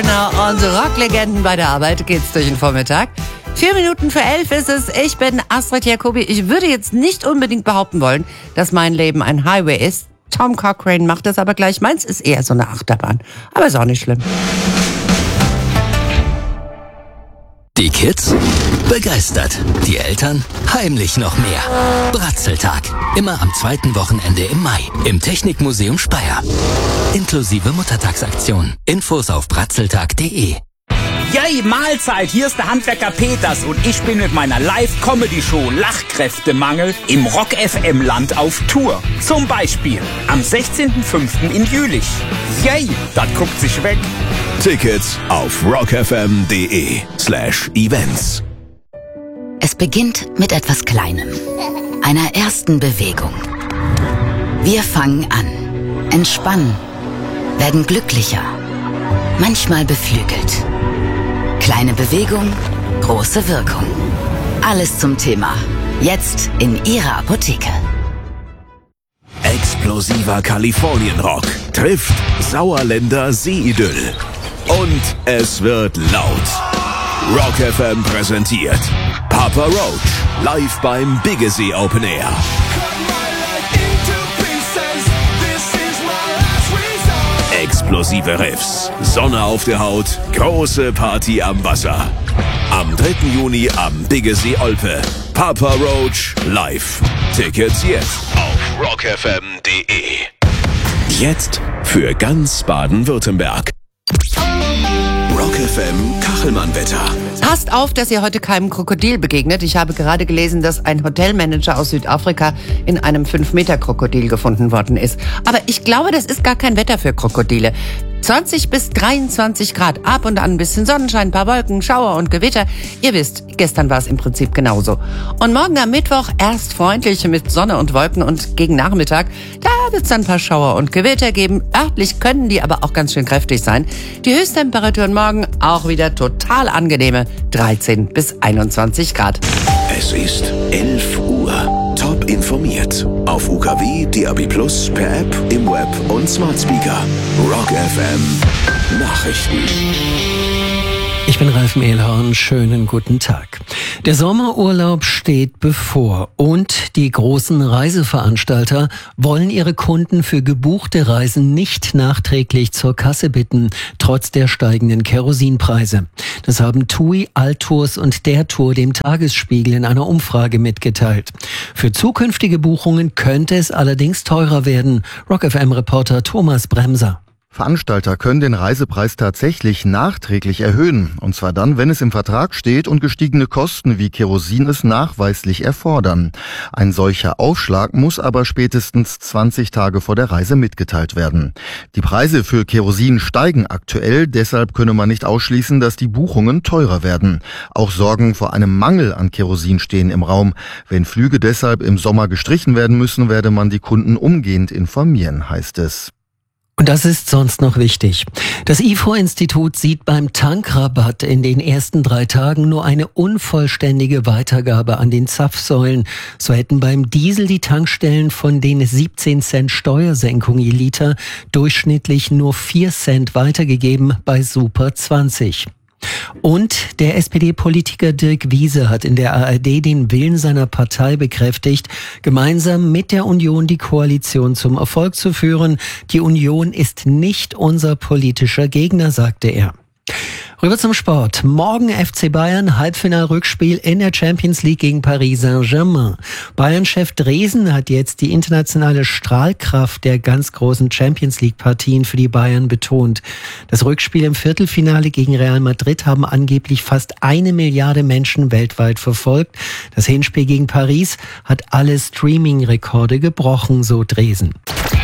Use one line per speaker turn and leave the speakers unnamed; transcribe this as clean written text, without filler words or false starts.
Genau, unsere Rocklegenden bei der Arbeit geht's durch den Vormittag. 4 Minuten vor 11 ist es. Ich bin Astrid Jacobi. Ich würde jetzt nicht unbedingt behaupten wollen, dass mein Leben ein Highway ist. Tom Cochrane macht das aber gleich. Meins ist eher so eine Achterbahn. Aber ist auch nicht schlimm.
Die Kids begeistert, die Eltern heimlich noch mehr. Bratzeltag, immer am zweiten Wochenende im Mai im Technikmuseum Speyer. Inklusive Muttertagsaktion. Infos auf bratzeltag.de.
Yay, Mahlzeit, hier ist der Handwerker Peters und ich bin mit meiner Live-Comedy-Show Lachkräftemangel im Rock-FM-Land auf Tour. Zum Beispiel am 16.05. in Jülich. Yay, das guckt sich weg.
Tickets auf rockfm.de/events.
Es beginnt mit etwas Kleinem, einer ersten Bewegung. Wir fangen an, entspannen, werden glücklicher, manchmal beflügelt. Kleine Bewegung, große Wirkung. Alles zum Thema. Jetzt in Ihrer Apotheke.
Explosiver Kalifornienrock trifft Sauerländer Seeidyll. Und es wird laut. Rock FM präsentiert Papa Roach live beim Biggesee Open Air. Explosive Riffs, Sonne auf der Haut, große Party am Wasser. Am 3. Juni am Biggesee Olpe. Papa Roach live. Tickets jetzt auf rockfm.de. Jetzt für ganz Baden-Württemberg. Rock FM Kachelmann-Wetter.
Passt auf, dass ihr heute keinem Krokodil begegnet. Ich habe gerade gelesen, dass ein Hotelmanager aus Südafrika in einem 5-Meter-Krokodil gefunden worden ist. Aber ich glaube, das ist gar kein Wetter für Krokodile. 20 bis 23 Grad, ab und an ein bisschen Sonnenschein, ein paar Wolken, Schauer und Gewitter. Ihr wisst, gestern war es im Prinzip genauso. Und morgen am Mittwoch erst freundlich mit Sonne und Wolken und gegen Nachmittag, da wird es dann ein paar Schauer und Gewitter geben. Örtlich können die aber auch ganz schön kräftig sein. Die Höchsttemperaturen morgen auch wieder total angenehme 13 bis 21 Grad.
Es ist 11 Uhr. Top informiert. Auf UKW, DAB+, per App, im Web und Smart Speaker. Rock FM Nachrichten.
Ich bin Ralf Mehlhorn, schönen guten Tag. Der Sommerurlaub steht bevor und die großen Reiseveranstalter wollen ihre Kunden für gebuchte Reisen nicht nachträglich zur Kasse bitten, trotz der steigenden Kerosinpreise. Das haben TUI, Altours und der Tour dem Tagesspiegel in einer Umfrage mitgeteilt. Für zukünftige Buchungen könnte es allerdings teurer werden. Rock FM-Reporter Thomas Bremser.
Veranstalter können den Reisepreis tatsächlich nachträglich erhöhen. Und zwar dann, wenn es im Vertrag steht und gestiegene Kosten wie Kerosin es nachweislich erfordern. Ein solcher Aufschlag muss aber spätestens 20 Tage vor der Reise mitgeteilt werden. Die Preise für Kerosin steigen aktuell, deshalb könne man nicht ausschließen, dass die Buchungen teurer werden. Auch Sorgen vor einem Mangel an Kerosin stehen im Raum. Wenn Flüge deshalb im Sommer gestrichen werden müssen, werde man die Kunden umgehend informieren, heißt es.
Und das ist sonst noch wichtig. Das IFO-Institut sieht beim Tankrabatt in den ersten 3 Tagen nur eine unvollständige Weitergabe an den Zapfsäulen. So hätten beim Diesel die Tankstellen von den 17 Cent Steuersenkung je Liter durchschnittlich nur 4 Cent weitergegeben, bei Super 20. Und der SPD-Politiker Dirk Wiese hat in der ARD den Willen seiner Partei bekräftigt, gemeinsam mit der Union die Koalition zum Erfolg zu führen. Die Union ist nicht unser politischer Gegner, sagte er. Rüber zum Sport. Morgen FC Bayern, Halbfinal-Rückspiel in der Champions League gegen Paris Saint-Germain. Bayern-Chef Dresen hat jetzt die internationale Strahlkraft der ganz großen Champions League-Partien für die Bayern betont. Das Rückspiel im Viertelfinale gegen Real Madrid haben angeblich fast 1 Milliarde Menschen weltweit verfolgt. Das Hinspiel gegen Paris hat alle Streaming-Rekorde gebrochen, so Dresen.